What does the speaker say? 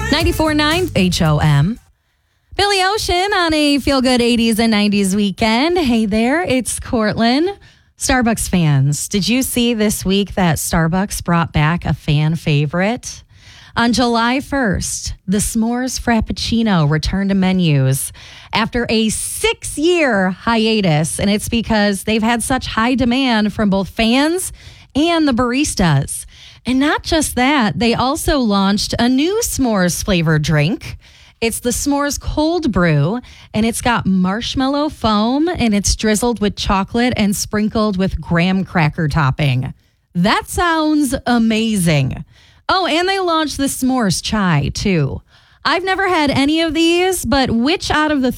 94.9 HOM. Billy Ocean on a feel-good 80s and 90s weekend. Hey there, it's Cortland. Starbucks fans, did you see this week that Starbucks brought back a fan favorite? On July 1st, the S'mores Frappuccino returned to menus after a 6-year hiatus, and it's because they've had such high demand from both fans and the baristas. And not just that, they also launched a new s'mores flavored drink. It's the S'mores Cold Brew, and it's got marshmallow foam, and it's drizzled with chocolate and sprinkled with graham cracker topping. That sounds amazing. Oh, and they launched the S'mores Chai, too. I've never had any of these, but which out of the